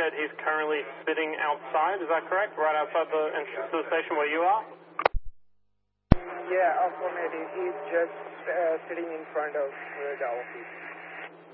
said he's currently sitting outside, is that correct? Right outside the entrance to the station where you are? Yeah, affirmative. He's just sitting in front of the office.